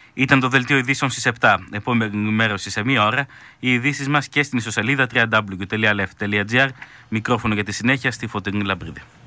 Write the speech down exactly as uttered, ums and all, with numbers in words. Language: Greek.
Ήταν το δελτίο ειδήσεων στις επτά. Επόμενη ενημέρωση σε μία ώρα. Οι ειδήσεις μας και στην ιστοσελίδα double-u double-u double-u τελεία left τελεία gr. Μικρόφωνο για τη συνέχεια στη Φωτεινή Λαμπρίδη.